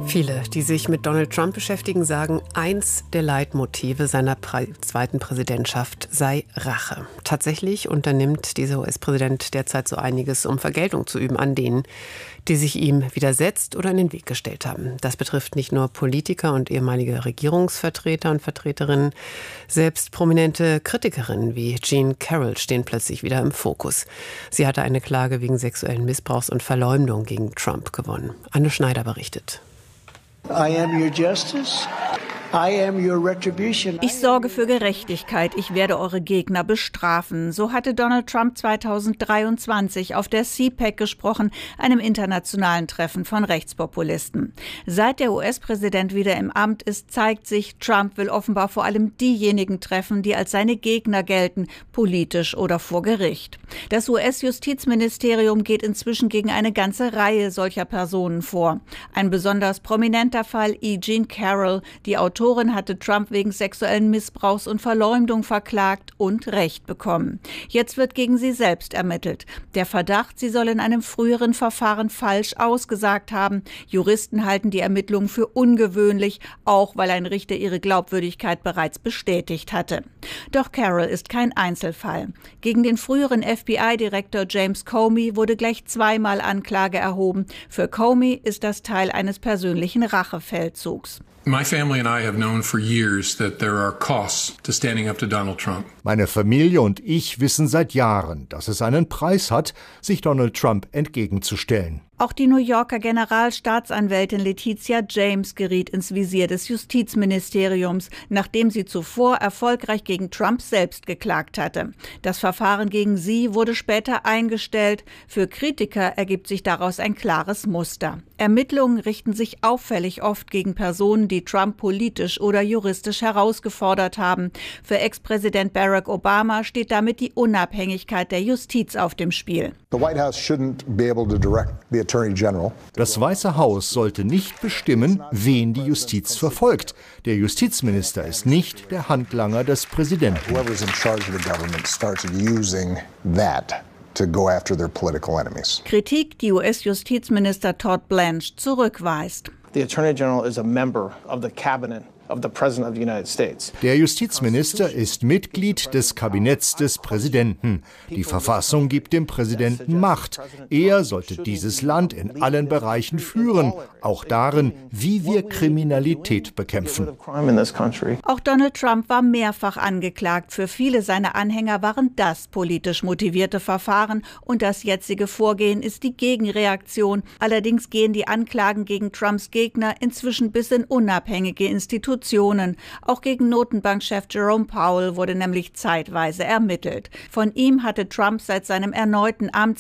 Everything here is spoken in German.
Viele, die sich mit Donald Trump beschäftigen, sagen, eins der Leitmotive seiner zweiten Präsidentschaft sei Rache. Tatsächlich unternimmt dieser US-Präsident derzeit so einiges, um Vergeltung zu üben an denen, die sich ihm widersetzt oder in den Weg gestellt haben. Das betrifft nicht nur Politiker und ehemalige Regierungsvertreter und Vertreterinnen. Selbst prominente Kritikerinnen wie Jean Carroll stehen plötzlich wieder im Fokus. Sie hatte eine Klage wegen sexuellen Missbrauchs und Verleumdung gegen Trump gewonnen. Anne Schneider berichtet. I am your justice. I am your retribution. Ich sorge für Gerechtigkeit. Ich werde eure Gegner bestrafen. So hatte Donald Trump 2023 auf der CPAC gesprochen, einem internationalen Treffen von Rechtspopulisten. Seit der US-Präsident wieder im Amt ist, zeigt sich, Trump will offenbar vor allem diejenigen treffen, die als seine Gegner gelten, politisch oder vor Gericht. Das US-Justizministerium geht inzwischen gegen eine ganze Reihe solcher Personen vor. Ein besonders prominenter Fall, Jean Carroll, die Autorin hatte Trump wegen sexuellen Missbrauchs und Verleumdung verklagt und Recht bekommen. Jetzt wird gegen sie selbst ermittelt. Der Verdacht, sie soll in einem früheren Verfahren falsch ausgesagt haben. Juristen halten die Ermittlungen für ungewöhnlich, auch weil ein Richter ihre Glaubwürdigkeit bereits bestätigt hatte. Doch Carroll ist kein Einzelfall. Gegen den früheren FBI-Direktor James Comey wurde gleich zweimal Anklage erhoben. Für Comey ist das Teil eines persönlichen Rachefeldzugs. My family and I have known for years that there are costs to standing up to Donald Trump. Meine Familie und ich wissen seit Jahren, dass es einen Preis hat, sich Donald Trump entgegenzustellen. Auch die New Yorker Generalstaatsanwältin Letitia James geriet ins Visier des Justizministeriums, nachdem sie zuvor erfolgreich gegen Trump selbst geklagt hatte. Das Verfahren gegen sie wurde später eingestellt. Für Kritiker ergibt sich daraus ein klares Muster. Ermittlungen richten sich auffällig oft gegen Personen, die Trump politisch oder juristisch herausgefordert haben. Für Ex-Präsident Barack Obama steht damit die Unabhängigkeit der Justiz auf dem Spiel. The White House shouldn't be able to direct the Attorney General. Das Weiße Haus sollte nicht bestimmen, wen die Justiz verfolgt. Der Justizminister ist nicht der Handlanger des Präsidenten. Whoever's in charge of the government starts using that to go after their political enemies. Kritik, die US-Justizminister Todd Blanche zurückweist. The Attorney General is a member of the cabinet of the President of the United States. Der Justizminister ist Mitglied des Kabinetts des Präsidenten. Die Verfassung gibt dem Präsidenten Macht. Er sollte dieses Land in allen Bereichen führen, auch darin, wie wir Kriminalität bekämpfen. Auch Donald Trump war mehrfach angeklagt. Für viele seiner Anhänger waren das politisch motivierte Verfahren und das jetzige Vorgehen ist die Gegenreaktion. Allerdings gehen die Anklagen gegen Trumps Gegner inzwischen bis in unabhängige Institutionen. Auch gegen Notenbankchef Jerome Powell wurde nämlich zeitweise ermittelt. Von ihm hatte Trump seit seinem erneuten